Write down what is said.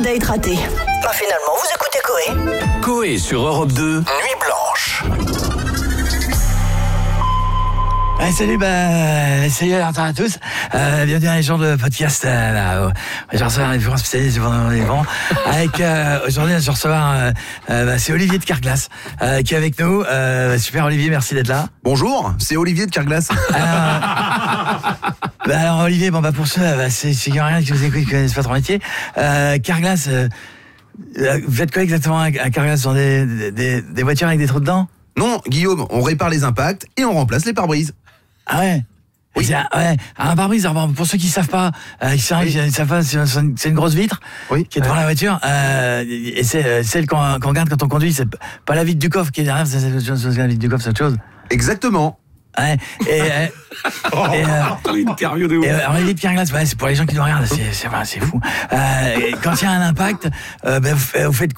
date raté. Bah finalement, vous écoutez Coé. Coé sur Europe 2, Nuit Blanche. Salut, salut à tous. Bienvenue à les gens de podcast. Je reçois un référent spécialiste pendant les vents. Avec aujourd'hui, je reçois c'est Olivier de Carglass qui est avec nous. Super Olivier, merci d'être là. Bonjour, c'est Olivier de Carglass. Alors Olivier, pour ceux, c'est rien qui vous écoute, qui connaissent pas ton métier. Carglass, vous faites quoi exactement à Carglass? Dans des voitures avec des trous dedans? Non, Guillaume, on répare les impacts et on remplace les pare-brises. Ah ouais. Oui. Un pare-brise, pour ceux qui savent pas, c'est une grosse vitre qui est devant la voiture, et c'est celle qu'on regarde quand on conduit, c'est pas la vitre du coffre qui est derrière, c'est la vitre du coffre, c'est autre chose. Exactement. Ouais, L'interview de ouf. Alors les Carglass, c'est pour les gens qui nous regardent, c'est fou. Quand il y a un impact, vous faites